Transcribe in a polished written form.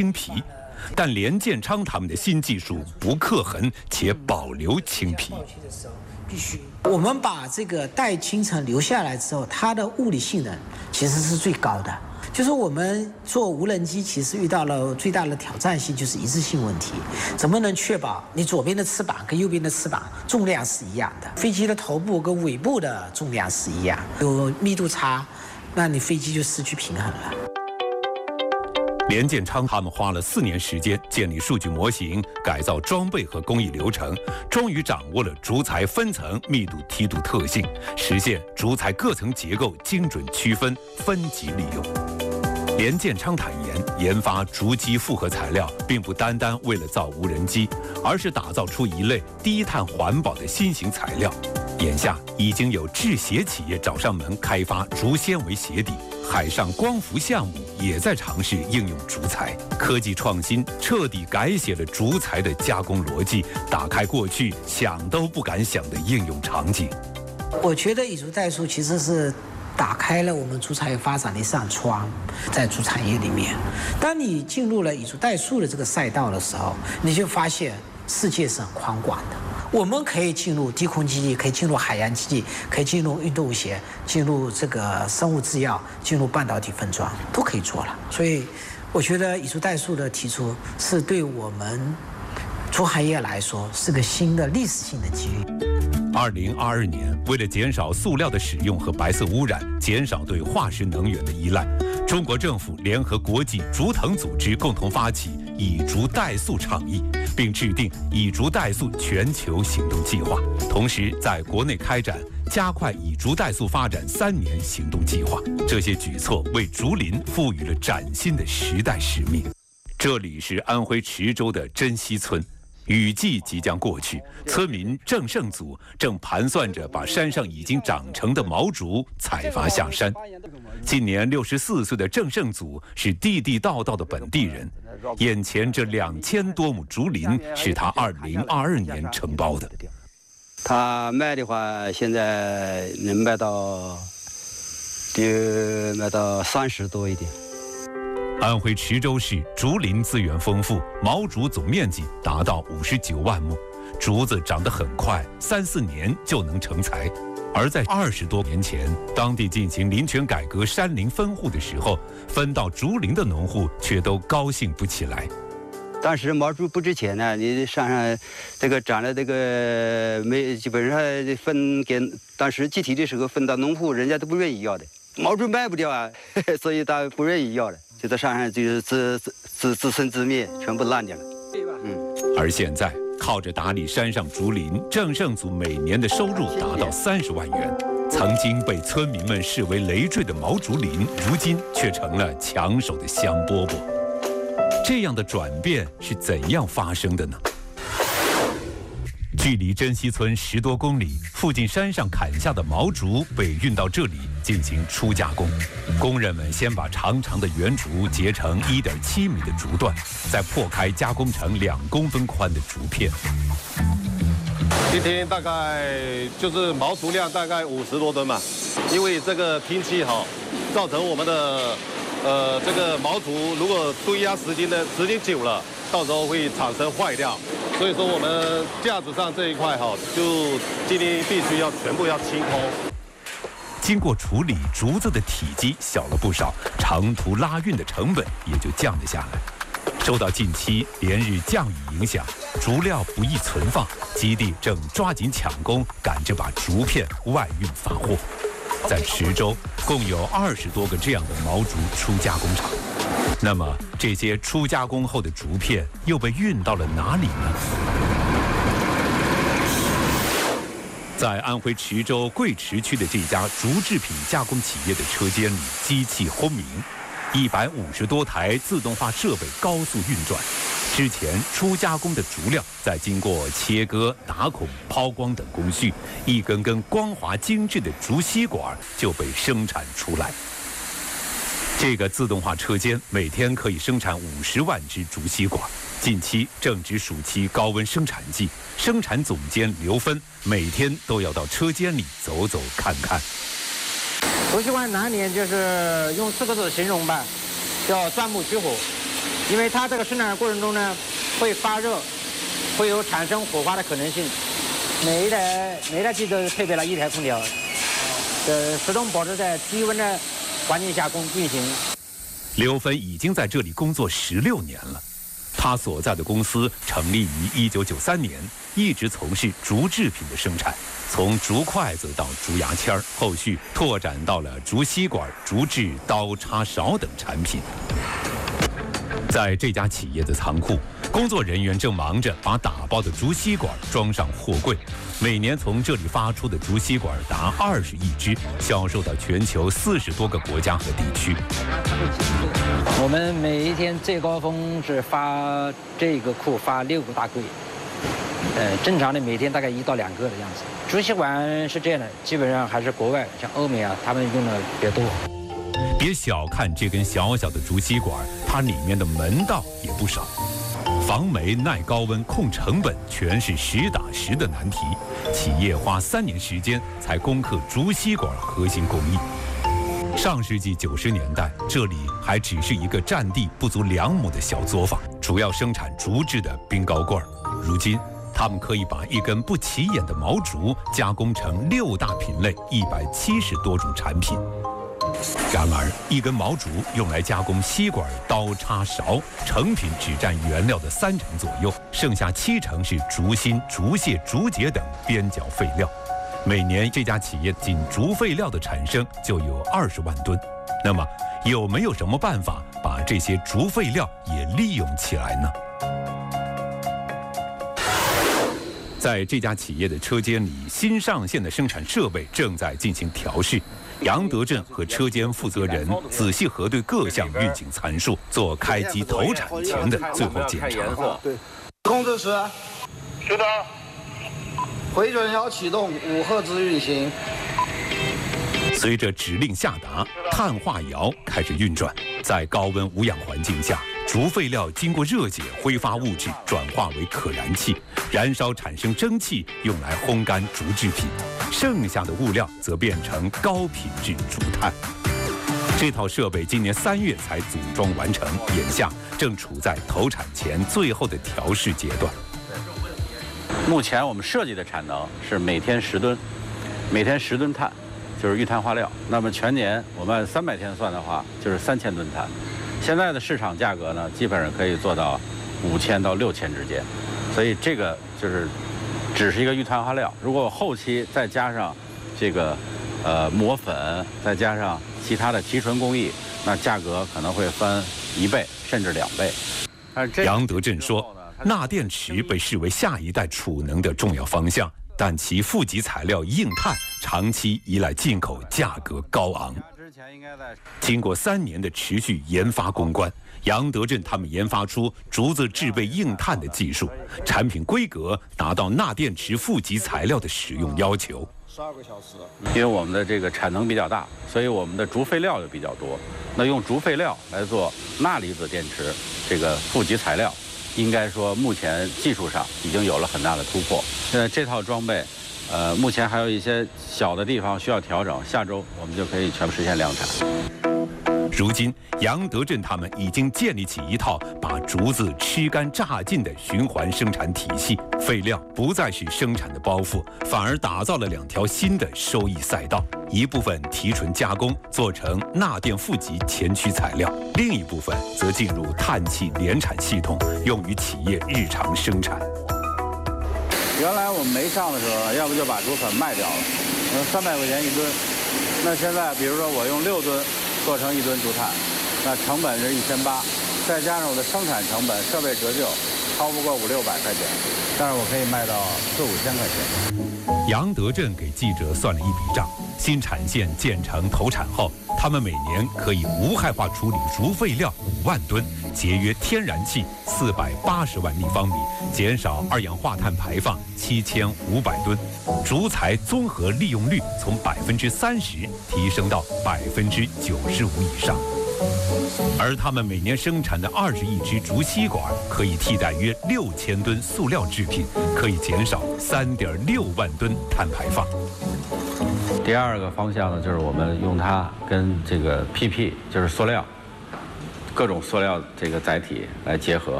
青皮。但连建昌他们的新技术不刻痕且保留青皮。 我们把这个带青层留下来之后，它的物理性能其实是最高的。就是我们做无人机，其实遇到了最大的挑战性就是一致性问题，怎么能确保你左边的翅膀跟右边的翅膀重量是一样的？飞机的头部跟尾部的重量是一样，有密度差，那你飞机就失去平衡了。 连建昌他们花了4年时间建立数据模型，改造装备和工艺流程，终于掌握了竹材分层密度梯度特性，实现竹材各层结构精准区分、分级利用。连建昌坦言，研发竹基复合材料并不单单为了造无人机，而是打造出一类低碳环保的新型材料。眼下已经有制鞋企业找上门开发竹纤维鞋底，海上光伏项目也在尝试应用竹材。科技创新彻底改写了竹材的加工逻辑，打开过去想都不敢想的应用场景。 我觉得以竹代数其实是打开了我们竹材发展的一扇窗，在竹产业里面，当你进入了以竹代数的这个赛道的时候，你就发现世界是很宽广的。我们可以进入低空基地，可以进入海洋基地，可以进入运动鞋，进入这个生物制药，进入半导体分装，都可以做了。所以，我觉得以竹代数的提出是对我们竹行业来说是个新的历史性的机遇。 2022年，为了减少塑料的使用和白色污染，减少对化石能源的依赖，中国政府联合国际竹藤组织共同发起以竹代塑倡议，并制定以竹代塑全球行动计划，同时在国内开展加快以竹代塑发展3年行动计划。这些举措为竹林赋予了崭新的时代使命。这里是安徽池州的珍稀村。雨季即将过去，村民郑胜祖正盘算着把山上已经长成的毛竹采伐下山。今年64岁的郑胜祖是地地道道的本地人，眼前这2000多亩竹林是他2022年承包的。 他卖的话，现在能卖到30多一点。 安徽池州市竹林资源丰富，毛竹总面积达到59万亩，竹子长得很快，3、4年就能成材。而在20多年前，当地进行林权改革、山林分户的时候，分到竹林的农户却都高兴不起来。 当时毛竹不值钱呢，你山上这个长了这个基本上分给当时集体的时候分到农户，人家都不愿意要的，毛竹卖不掉啊，所以大家不愿意要的。就在山上就是自生自灭，全部烂掉了。 而现在靠着打理山上竹林，郑胜祖每年的收入达到30万元。曾经被村民们视为累赘的毛竹林，如今却成了抢手的香饽饽。这样的转变是怎样发生的呢？距离珍稀村10多公里，附近山上砍下的毛竹被运到这里进行初加工。工人们先把长长的圆竹截成1.7米的竹段，再破开加工成2公分宽的竹片。 一天大概就是毛竹量大概50多吨嘛，因为这个天气好，造成我们的这个毛竹如果堆压时间久了，到时候会产生坏掉。所以说我们架子上这一块就今天必须要全部要清空。 经过处理，竹子的体积小了不少，长途拉运的成本也就降了下来。受到近期连日降雨影响，竹料不易存放，基地正抓紧抢工，赶着把竹片外运发货。在池州，共有20多个这样的毛竹初加工厂。那么，这些初加工后的竹片又被运到了哪里呢？在安徽池州贵池区的这家竹制品加工企业的车间里，机器轰鸣，150多台自动化设备高速运转。之前初加工的竹料，在经过切割、打孔、抛光等工序，一根根光滑精致的竹吸管就被生产出来。这个自动化车间每天可以生产50万只竹吸管。近期正值暑期高温生产季，生产总监刘芬每天都要到车间里走走看看。 竹吸管难点就是用4个字形容吧，叫钻木取火。 因为它这个生产的过程中呢，会发热，会有产生火花的可能性。每一台机都配备了1台空调，始终保持在低温的环境下运行。 刘芬已经在这里工作16年了。他所在的公司成立于1993年，一直从事竹制品的生产，从竹筷子到竹牙签儿，后续拓展到了竹吸管、竹制刀叉勺等产品。在这家企业的仓库，工作人员正忙着把打包的竹吸管装上货柜。每年从这里发出的竹吸管达20亿支，销售到全球40多个国家和地区。 我们每一天最高峰是发这个库发6个大柜，正常的每天大概1到2个的样子。竹吸管是这样的，基本上还是国外像欧美啊，他们用的比较多。 别小看这根小小的竹吸管，它里面的门道也不少。防霉、耐高温、控成本，全是实打实的难题。企业花3年时间才攻克竹吸管核心工艺。上世纪90年代，这里还只是一个占地不足2亩的小作坊，主要生产竹制的冰糕罐。如今，他们可以把一根不起眼的毛竹加工成6大品类、170多种产品。然而，一根毛竹用来加工吸管、刀叉、勺，成品只占原料的30%左右，剩下70%是竹芯、竹屑、竹节等边角废料。每年这家企业仅竹废料的产生就有20万吨。那么，有没有什么办法把这些竹废料也利用起来呢？在这家企业的车间里，新上线的生产设备正在进行调试。杨德振和车间负责人仔细核对各项运行参数，做开机投产前的最后检查。 对，控制室， 收到。 回准要启动5赫兹运行。 随着指令下达，碳化窑开始运转。在高温无氧环境下，竹废料经过热解，挥发物质转化为可燃气，燃烧产生蒸汽，用来烘干竹制品。剩下的物料则变成高品质竹炭。这套设备今年3月才组装完成，眼下正处在投产前最后的调试阶段。 目前我们设计的产能是每天10吨，每天10吨碳，就是玉碳化料。那么全年我们按300天算的话，就是3000吨碳。现在的市场价格呢，基本上可以做到5000到6000之间，所以这个就是只是一个玉碳化料。如果后期再加上这个磨粉，再加上其他的提纯工艺，那价格可能会翻1倍甚至2倍。 杨德振说，钠电池被视为下一代储能的重要方向，但其负极材料硬碳长期依赖进口，价格高昂。经过3年的持续研发攻关，杨德振他们研发出竹子制备硬碳的技术，产品规格达到钠电池负极材料的使用要求。 12个小时。 因为我们的这个产能比较大，所以我们的竹废料就比较多。那用竹废料来做钠离子电池这个负极材料，应该说目前技术上已经有了很大的突破。这套装备，目前还有一些小的地方需要调整，下周我们就可以全部实现量产。 如今，杨德振他们已经建立起一套把竹子吃干榨尽的循环生产体系，废料不再是生产的包袱，反而打造了2条新的收益赛道：一部分提纯加工做成钠电负极前驱材料，另一部分则进入碳气联产系统，用于企业日常生产。 原来我们没上的时候，要不就把竹粉卖掉了，300块钱1吨。那现在，比如说我用6吨做成1吨竹炭，那成本是1800，再加上我的生产成本、设备折旧，超不过500-600块钱，但是我可以卖到4-5千块钱。 杨德振给记者算了一笔账：新产线建成投产后，他们每年可以无害化处理竹废料5万吨，节约天然气480万立方米，减少2氧化碳排放7500吨，竹材综合利用率从30%提升到95%以上。而他们每年生产的20亿支竹吸管，可以替代约6000吨塑料制品，可以减少3.6万吨碳排放。 第二个方向呢，就是我们用它跟这个 PP， 就是塑料， 各种塑料这个载体来结合。